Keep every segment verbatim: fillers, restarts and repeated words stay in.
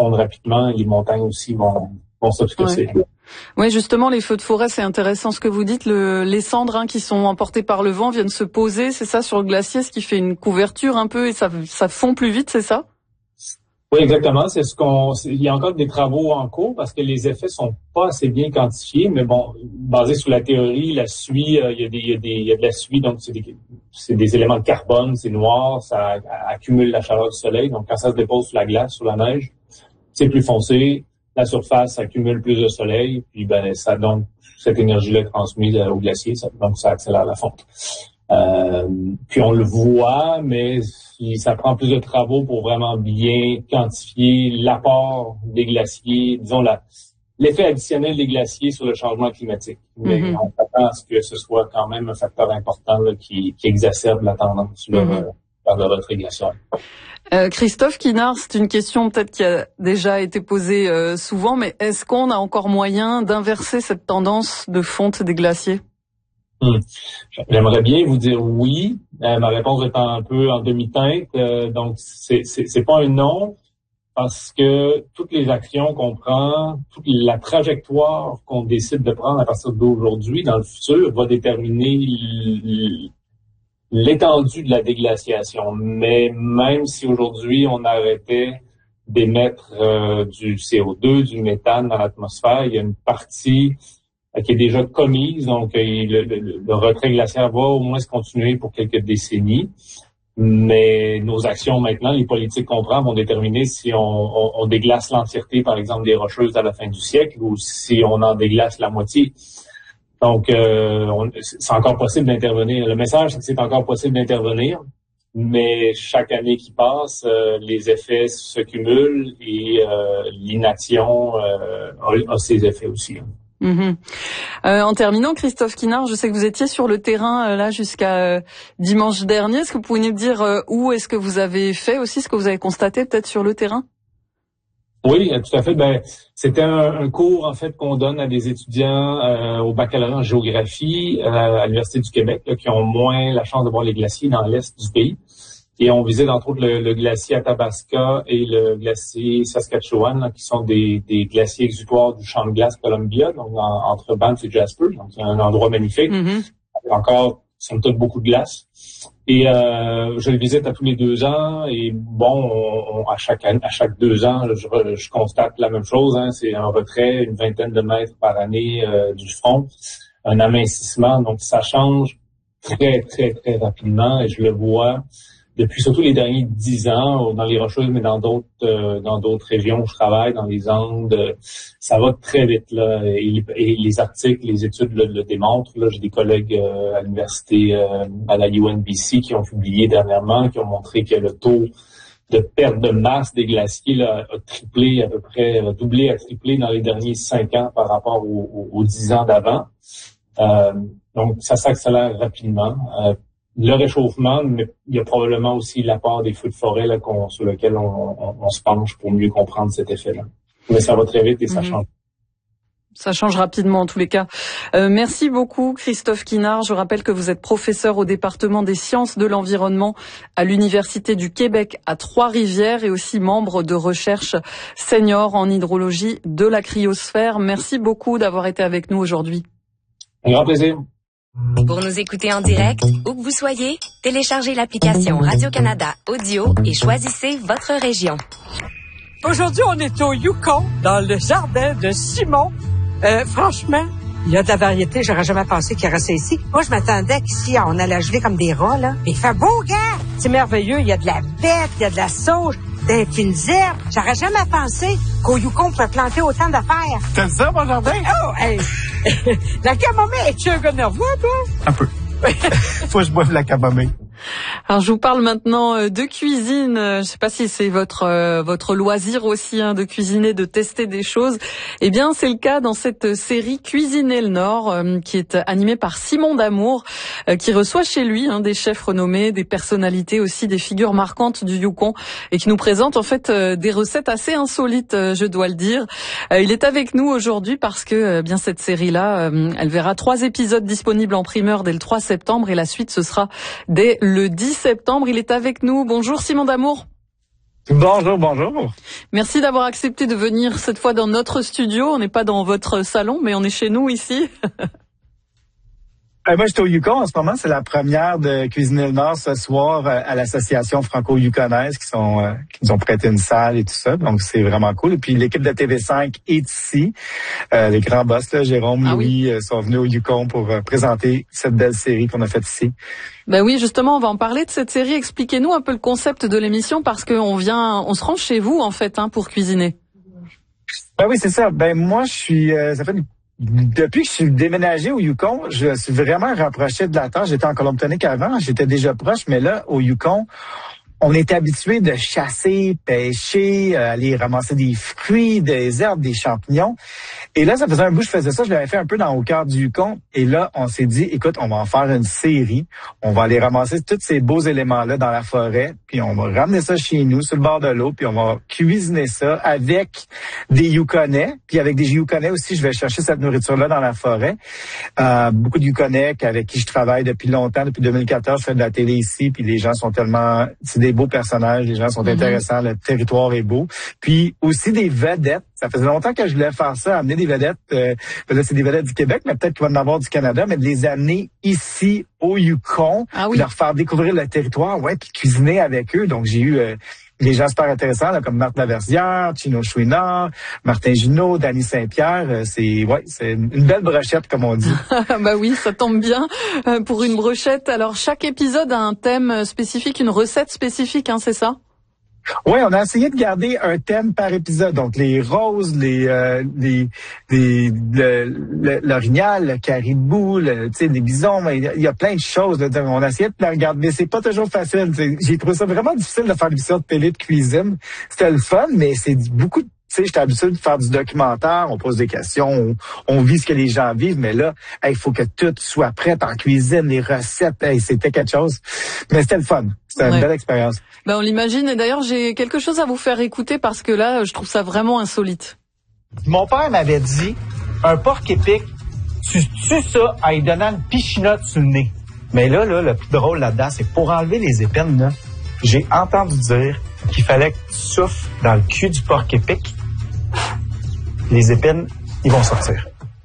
fondre rapidement, les montagnes aussi vont, vont s'obscurcir. Ouais. Oui, justement, les feux de forêt, c'est intéressant ce que vous dites. Le, les cendres hein, qui sont emportées par le vent viennent se poser, c'est ça, sur le glacier, ce qui fait une couverture un peu et ça, ça fond plus vite, c'est ça? Oui, exactement. C'est ce qu'on. Il y a encore des travaux en cours parce que les effets sont pas assez bien quantifiés. Mais bon, basé sur la théorie, la suie, euh, il y a des, il y a des, il y a de la suie, donc c'est des, c'est des éléments de carbone, c'est noir, ça accumule la chaleur du soleil. Donc quand ça se dépose sur la glace, sur la neige, c'est plus foncé. La surface accumule plus de soleil, puis ben ça donc cette énergie-là est transmise au glacier, ça, donc ça accélère la fonte. Euh, puis on le voit, mais ça prend plus de travaux pour vraiment bien quantifier l'apport des glaciers, disons la, l'effet additionnel des glaciers sur le changement climatique. Mais mm-hmm. on s'attend à ce que ce soit quand même un facteur important là, qui, qui exacerbe la tendance mm-hmm. vers, vers le retrait glaciaire. Euh, Christophe Kinard, c'est une question peut-être qui a déjà été posée euh, souvent, mais est-ce qu'on a encore moyen d'inverser cette tendance de fonte des glaciers? Hum. J'aimerais bien vous dire oui. Euh, ma réponse est un peu en demi-teinte. Euh, donc, c'est, c'est, c'est pas un non parce que toutes les actions qu'on prend, toute la trajectoire qu'on décide de prendre à partir d'aujourd'hui dans le futur va déterminer l'étendue de la déglaciation. Mais même si aujourd'hui on arrêtait d'émettre euh, du C O deux, du méthane dans l'atmosphère, il y a une partie qui est déjà commise, donc le, le, le retrait glaciaire va au moins se continuer pour quelques décennies. Mais nos actions maintenant, les politiques qu'on prend vont déterminer si on, on, on déglace l'entièreté, par exemple, des Rocheuses à la fin du siècle ou si on en déglace la moitié. Donc, euh, on, c'est encore possible d'intervenir. Le message, c'est que c'est encore possible d'intervenir, mais chaque année qui passe, euh, les effets se cumulent et euh, l'inaction euh, a, a ses effets aussi. Mmh. Euh, en terminant, Christophe Kinard, je sais que vous étiez sur le terrain euh, là jusqu'à euh, dimanche dernier. Est-ce que vous pouvez nous dire euh, où est-ce que vous avez fait aussi, ce que vous avez constaté peut-être sur le terrain? Oui, tout à fait. Ben, c'était un, un cours en fait qu'on donne à des étudiants euh, au baccalauréat en géographie euh, à l'Université du Québec là, qui ont moins la chance de voir les glaciers dans l'est du pays. Et on visite entre autres le, le glacier Athabasca et le glacier Saskatchewan, là, qui sont des, des glaciers exutoires du champ de glace Columbia, donc en, entre Banff et Jasper. Donc c'est un endroit magnifique. Mm-hmm. Encore, somme toute, beaucoup de glace. Et euh, je le visite à tous les deux ans. Et bon, on, on, à chaque à chaque deux ans, je, je constate la même chose. Hein, c'est un retrait, une vingtaine de mètres par année euh, du front, un amincissement. Donc ça change très très très rapidement. Et je le vois depuis surtout les derniers dix ans, dans les Rocheuses, mais dans d'autres euh, dans d'autres régions où je travaille, dans les Andes, euh, ça va très vite là. Et, et les articles, les études le, le démontrent. Là, j'ai des collègues euh, à l'université, euh, à la U N B C, qui ont publié dernièrement, qui ont montré que le taux de perte de masse des glaciers là, a triplé à peu près, a doublé, a triplé dans les derniers cinq ans par rapport aux, aux, aux dix ans d'avant. Euh, donc, ça s'accélère rapidement. Euh, Le réchauffement, mais il y a probablement aussi l'apport des feux de forêt là, qu'on, sur lequel on, on, on se penche pour mieux comprendre cet effet-là. Mais ça va très vite et ça mmh. change. Ça change rapidement en tous les cas. Euh, merci beaucoup Christophe Kinard. Je rappelle que vous êtes professeur au département des sciences de l'environnement à l'Université du Québec à Trois-Rivières et aussi membre de recherche senior en hydrologie de la cryosphère. Merci beaucoup d'avoir été avec nous aujourd'hui. Un grand plaisir. Pour nous écouter en direct, où que vous soyez, téléchargez l'application Radio-Canada Audio et choisissez votre région. Aujourd'hui, on est au Yukon, dans le jardin de Simon. Euh, franchement, il y a de la variété. J'aurais jamais pensé qu'il y aurait ça ici. Moi, je m'attendais qu'ici, on allait geler comme des rats, là. Il fait beau, gars! C'est merveilleux. Il y a de la bête, il y a de la sauge, des fines herbes. J'aurais jamais pensé qu'au Yukon, on pouvait planter autant d'affaires. T'as ça, mon jardin? Oh, hey! La camomille, es-tu un gars nerveux, toi? Un peu. Faut que je boive la camomille. Alors je vous parle maintenant de cuisine. Je sais pas si c'est votre euh, votre loisir aussi hein, de cuisiner, de tester des choses. Eh bien c'est le cas dans cette série Cuisiner le Nord euh, qui est animée par Simon D'Amour, euh, qui reçoit chez lui hein, des chefs renommés, des personnalités aussi, des figures marquantes du Yukon et qui nous présente en fait euh, des recettes assez insolites, euh, je dois le dire. Euh, il est avec nous aujourd'hui parce que euh, bien cette série-là, euh, elle verra trois épisodes disponibles en primeur dès le trois septembre et la suite ce sera dès le dix septembre. Il est avec nous. Bonjour Simon D'Amour. Bonjour, bonjour. Merci d'avoir accepté de venir cette fois dans notre studio. On n'est pas dans votre salon, mais on est chez nous ici. Euh, moi, je suis au Yukon en ce moment. C'est la première de Cuisiner le Nord ce soir euh, à l'association franco-yukonaise qui sont euh, qui nous ont prêté une salle et tout ça. Donc, c'est vraiment cool. Et puis, l'équipe de T V cinq est ici. Euh, les grands boss, là, Jérôme, ah, Louis, oui. euh, sont venus au Yukon pour euh, présenter cette belle série qu'on a faite ici. Ben oui, justement, on va en parler de cette série. Expliquez-nous un peu le concept de l'émission parce qu'on vient, on se rend chez vous, en fait, hein, pour cuisiner. Ben oui, c'est ça. Ben moi, je suis, euh, ça fait une Depuis que je suis déménagé au Yukon, je suis vraiment rapproché de la terre. J'étais en Colombie-Britannique avant, j'étais déjà proche, mais là, au Yukon, on est habitué de chasser, pêcher, aller ramasser des fruits, des herbes, des champignons. Et là, ça faisait un bout que je faisais ça. Je l'avais fait un peu dans au cœur du Yukon. Et là, on s'est dit, écoute, on va en faire une série. On va aller ramasser tous ces beaux éléments-là dans la forêt. Puis on va ramener ça chez nous, sur le bord de l'eau. Puis on va cuisiner ça avec des Yukonais. Puis avec des Yukonais aussi, je vais chercher cette nourriture-là dans la forêt. Euh, beaucoup de Yukonais avec qui je travaille depuis longtemps. Depuis deux mille quatorze, je fais de la télé ici. Puis les gens sont tellement... C'est des beaux personnages. Les gens sont mm-hmm. intéressants. Le territoire est beau. Puis aussi des vedettes. Ça faisait longtemps que je voulais faire ça, amener des vedettes. Euh, là, c'est des vedettes du Québec, mais peut-être qu'il va en avoir du Canada, mais de les amener ici au Yukon, ah oui. leur faire découvrir le territoire, ouais, puis cuisiner avec eux. Donc, j'ai eu euh, des gens super intéressants, là, comme Marthe Laversière, Chino Chouinard, Martin Junot, Dany Saint-Pierre. Euh, c'est ouais, c'est une belle brochette, comme on dit. Bah oui, ça tombe bien euh, pour une brochette. Alors, chaque épisode a un thème spécifique, une recette spécifique, hein, c'est ça? Oui, on a essayé de garder un thème par épisode. Donc, les roses, les, euh, les, les, le, le, l'orignal, le caribou, le, tu sais, les bisons, mais il y a plein de choses. Là. On a essayé de la regarder, mais c'est pas toujours facile. T'sais. J'ai trouvé ça vraiment difficile de faire l'émission de télé de cuisine. C'était le fun, mais c'est beaucoup de Tu sais, j'étais habitué de faire du documentaire, on pose des questions, on, on vit ce que les gens vivent, mais là, il hey, faut que tout soit prêt en cuisine, les recettes, hey, c'était quelque chose. Mais c'était le fun, c'était ouais. une belle expérience. Ben, on l'imagine, et d'ailleurs, j'ai quelque chose à vous faire écouter parce que là, je trouve ça vraiment insolite. Mon père m'avait dit, un porc épic, tu tues ça en lui donnant une pichinotte sur le nez. Mais là, là, le plus drôle là-dedans, c'est pour enlever les épines, là, j'ai entendu dire qu'il fallait que tu souffles dans le cul du porc épic. Les épines, ils vont sortir.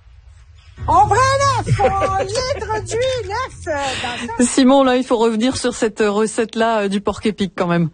On prend l'œuf, on introduit l'œuf dans ça. Simon, là, il faut revenir sur cette recette-là du porc épic quand même.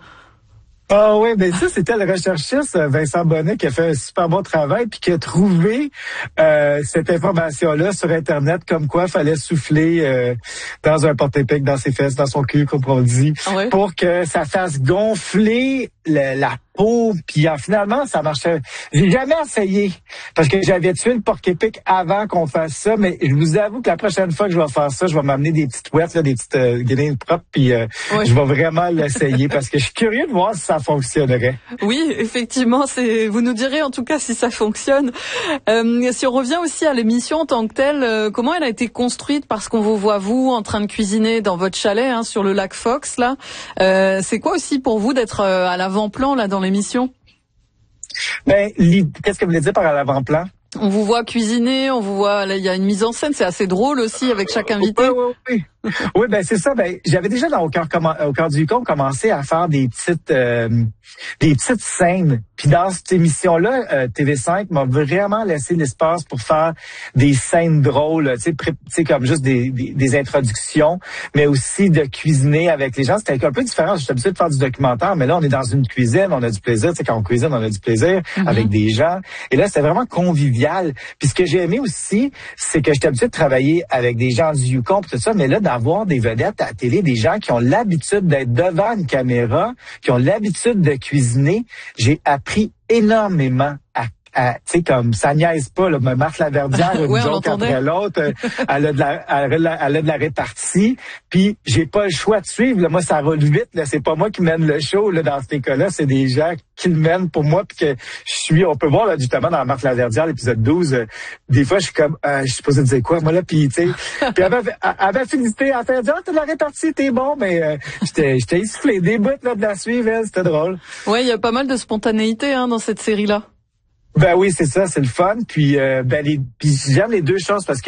Ah oui, ben ça, c'était le recherchiste Vincent Bonnet qui a fait un super bon travail puis qui a trouvé euh, cette information-là sur Internet comme quoi il fallait souffler euh, dans un porc-épic, dans ses fesses, dans son cul, comme on dit, ouais. pour que ça fasse gonfler le, la peau. Puis euh, finalement, ça marchait. J'ai jamais essayé parce que j'avais tué le porc-épic avant qu'on fasse ça, mais je vous avoue que la prochaine fois que je vais faire ça, je vais m'amener des petites ouettes, là, des petites euh, guenilles propres, puis euh, ouais. je vais vraiment l'essayer parce que je suis curieux de voir si ça fonctionnerait. Oui, effectivement, c'est. Vous nous direz en tout cas si ça fonctionne. Euh, si on revient aussi à l'émission en tant que telle, euh, comment elle a été construite? Parce qu'on vous voit vous en train de cuisiner dans votre chalet hein, sur le lac Fox là. Euh, c'est quoi aussi pour vous d'être euh, à l'avant-plan là dans l'émission? Ben, qu'est-ce que vous voulez dire par à l'avant-plan? On vous voit cuisiner, on vous voit, il y a une mise en scène, c'est assez drôle aussi avec chaque invité. Oui, oui, oui. Oui, ben c'est ça. Ben j'avais déjà dans au cœur au cœur du Yukon commencé à faire des petites euh, des petites scènes. Puis dans cette émission-là, euh, T V cinq m'a vraiment laissé l'espace pour faire des scènes drôles, tu sais, tu sais comme juste des, des des introductions, mais aussi de cuisiner avec les gens. C'était un peu différent. J'étais habitué de faire du documentaire, mais là on est dans une cuisine, on a du plaisir. Tu sais, quand on cuisine, on a du plaisir mm-hmm. avec des gens. Et là, c'était vraiment convivial. Puis ce que j'ai aimé aussi, c'est que j'étais habitué de travailler avec des gens du Yukon et tout ça, mais là d'avoir des vedettes à la télé, des gens qui ont l'habitude d'être devant une caméra, qui ont l'habitude de cuisiner, j'ai appris énormément à tu sais, comme ça niaise pas, là, Marthe Laverdière, une ouais, joke après l'autre, euh, elle a de la, elle a, elle a de la répartie, puis j'ai pas le choix de suivre, là, moi ça roule vite, là, c'est pas moi qui mène le show, là, dans ces cas-là, c'est des gens qui le mènent pour moi, puis que je suis, on peut voir, là, justement, dans Marthe Laverdière, l'épisode douze, euh, des fois, je suis comme, euh, je suis supposé dire quoi, moi, là, puis, tu sais, puis elle avait, elle avait félicité, elle fait dire, ah, t'as de la répartie, t'es bon, mais euh, j'étais, j'étais essoufflé, des bouts, là, de la suivre, elle, c'était drôle. Ouais, il y a pas mal de spontanéité, hein, dans cette série-là. Ben oui, c'est ça, c'est le fun. Puis, euh, ben les, puis j'aime les deux choses parce que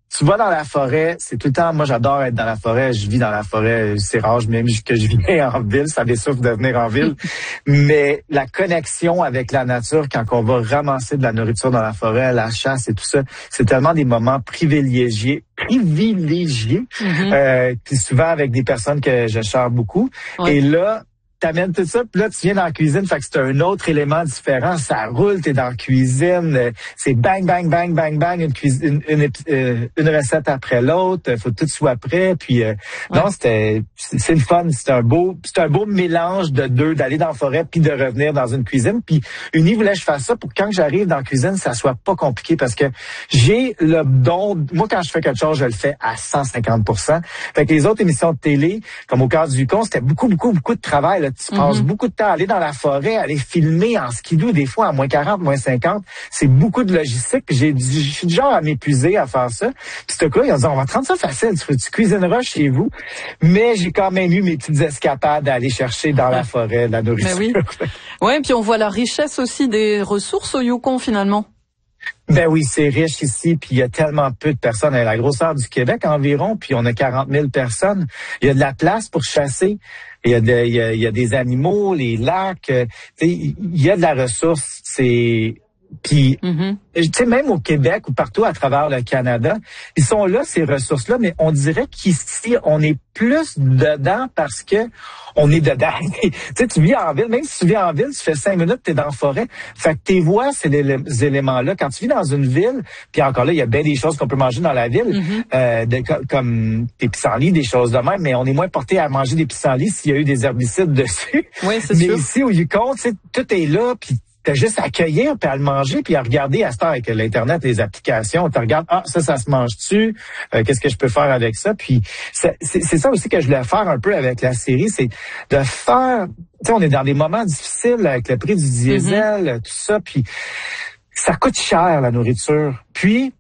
tu vas dans la forêt, c'est tout le temps, moi j'adore être dans la forêt, je vis dans la forêt, c'est rare même que je viens en ville, ça m'essouffle de venir en ville, mais la connexion avec la nature quand on va ramasser de la nourriture dans la forêt, la chasse et tout ça, c'est tellement des moments privilégiés, privilégiés, mm-hmm. euh, puis souvent avec des personnes que je charre beaucoup, ouais. Et là, t'amènes tout ça, puis là, tu viens dans la cuisine, fait que c'est un autre élément différent. Ça roule, t'es dans la cuisine, c'est bang, bang, bang, bang, bang, une cuisine, une, une, une, une recette après l'autre, faut que tout soit prêt, puis euh, ouais. Non, c'était, c'est une fun, c'est un beau, c'est un beau mélange de deux, d'aller dans la forêt puis de revenir dans une cuisine. Puis Uni voulait que je fasse ça pour que quand j'arrive dans la cuisine, ça soit pas compliqué parce que j'ai le don, moi quand je fais quelque chose, je le fais à cent cinquante pour cent. Fait que les autres émissions de télé, comme au cœur du Yukon, c'était beaucoup, beaucoup, beaucoup de travail, là. Tu passes mm-hmm. beaucoup de temps à aller dans la forêt, aller filmer en skidoo, des fois à moins quarante, moins cinquante. C'est beaucoup de logistique. J'ai du, je suis du genre à m'épuiser à faire ça. Puis ce coup-là, ils ont dit, on va te rendre ça facile. Tu, tu cuisineras chez vous. Mais j'ai quand même eu mes petites escapades à aller chercher dans la forêt la nourriture. Ben oui. Ouais, puis on voit la richesse aussi des ressources au Yukon finalement. Ben oui, c'est riche ici, puis il y a tellement peu de personnes. À la grosseur du Québec environ, puis on a quarante mille personnes. Il y a de la place pour chasser. Il y a, de, il y a, il y a des animaux, les lacs. Euh, il y a de la ressource. C'est puis, mm-hmm. tu sais, même au Québec ou partout à travers le Canada, ils sont là ces ressources-là, mais on dirait qu'ici on est plus dedans parce que on est dedans. Tu sais, tu vis en ville, même si tu vis en ville, tu fais cinq minutes, t'es dans la forêt. Fait que tes voix, c'est les éléments-là. Quand tu vis dans une ville, puis encore là, il y a bien des choses qu'on peut manger dans la ville, mm-hmm. euh, de, comme des pissenlits, des choses de même, mais on est moins porté à manger des pissenlits s'il y a eu des herbicides dessus. Oui, c'est mais sûr. Ici, au Yukon, tu sais, tout est là, puis t'as juste à accueillir, puis à le manger, puis à regarder à ce temps avec l'Internet, les applications. Tu regardes, ah, ça, ça se mange-tu? Euh, qu'est-ce que je peux faire avec ça? Puis c'est, c'est ça aussi que je voulais faire un peu avec la série, c'est de faire... Tu sais, on est dans des moments difficiles avec le prix du diesel, mm-hmm. tout ça, puis ça coûte cher, la nourriture. Puis...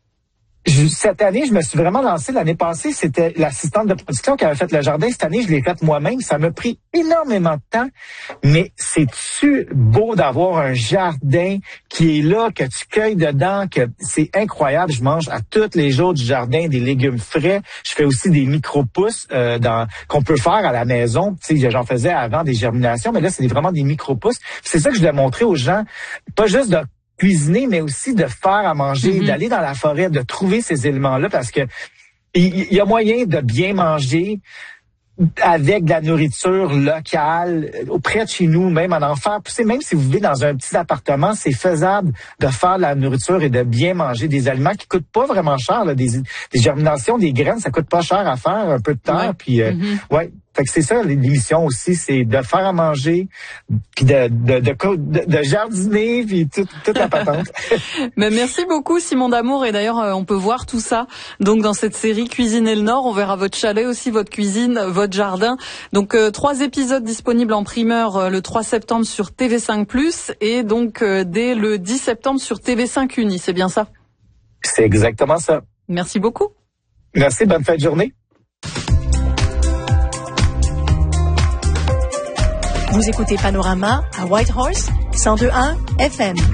Je, cette année, je me suis vraiment lancé. L'année passée, c'était l'assistante de production qui avait fait le jardin. Cette année, je l'ai fait moi-même. Ça m'a pris énormément de temps. Mais c'est-tu beau d'avoir un jardin qui est là, que tu cueilles dedans, que c'est incroyable. Je mange à tous les jours du jardin des légumes frais. Je fais aussi des micro-pousses euh, dans, qu'on peut faire à la maison. Tu sais, j'en faisais avant des germinations, mais là, c'est vraiment des micro-pousses. C'est ça que je voulais montrer aux gens. Pas juste de cuisiner, mais aussi de faire à manger, mm-hmm. d'aller dans la forêt, de trouver ces éléments-là, parce que il y a moyen de bien manger avec de la nourriture locale, auprès de chez nous, même en enfant. Tu sais, même si vous vivez dans un petit appartement, c'est faisable de faire de la nourriture et de bien manger des aliments qui coûtent pas vraiment cher. Là. Des, des germinations, des graines, ça coûte pas cher à faire, un peu de temps. Ouais. Puis, euh, mm-hmm. ouais. Fait que c'est ça, l'émission aussi, c'est de faire à manger, puis de, de, de, de, de jardiner, puis toute, toute la patente. Mais merci beaucoup, Simon D'Amour. Et d'ailleurs, on peut voir tout ça. Donc, dans cette série Cuisiner le Nord, on verra votre chalet aussi, votre cuisine, votre jardin. Donc, euh, trois épisodes disponibles en primeur euh, le trois septembre sur T V cinq plus, et donc euh, dès le dix septembre sur T V cinq Uni. C'est bien ça? C'est exactement ça. Merci beaucoup. Merci, bonne fin de journée. Vous écoutez Panorama à Whitehorse, cent deux point un F M.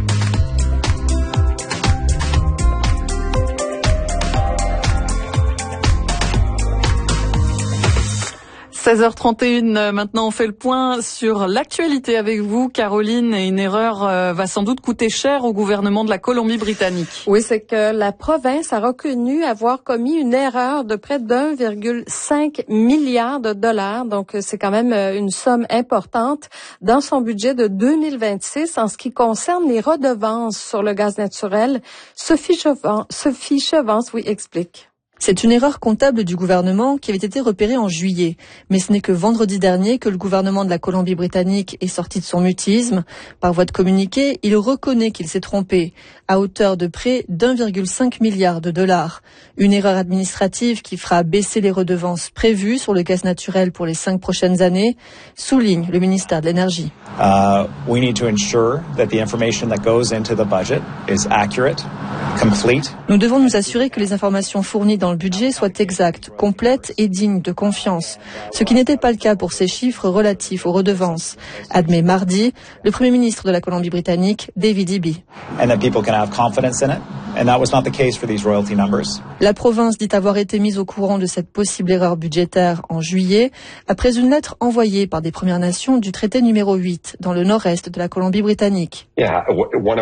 seize heures trente et une, maintenant on fait le point sur l'actualité avec vous, Caroline, et une erreur euh, va sans doute coûter cher au gouvernement de la Colombie-Britannique. Oui, c'est que la province a reconnu avoir commis une erreur de près d'un virgule cinq milliard de dollars, donc c'est quand même une somme importante dans son budget de deux mille vingt-six en ce qui concerne les redevances sur le gaz naturel. Sophie Chevance, Sophie Chevance, oui, explique. C'est une erreur comptable du gouvernement qui avait été repérée en juillet. Mais ce n'est que vendredi dernier que le gouvernement de la Colombie-Britannique est sorti de son mutisme. Par voie de communiqué, il reconnaît qu'il s'est trompé, à hauteur de près d'un virgule cinq milliard de dollars. Une erreur administrative qui fera baisser les redevances prévues sur le gaz naturel pour les cinq prochaines années, souligne le ministère de l'Énergie. Uh, we need to ensure that the information that goes into the budget is accurate, complete. Nous devons nous assurer que les informations fournies dans le budget soient exactes, complètes et dignes de confiance, ce qui n'était pas le cas pour ces chiffres relatifs aux redevances, admet mardi le Premier ministre de la Colombie-Britannique, David Eby. And that people can have confidence in it. And that was not the case for these royalty numbers. La province dit avoir été mise au courant de cette possible erreur budgétaire en juillet, après une lettre envoyée par des Premières Nations du traité numéro huit, dans le nord-est de la Colombie-Britannique. Yeah, one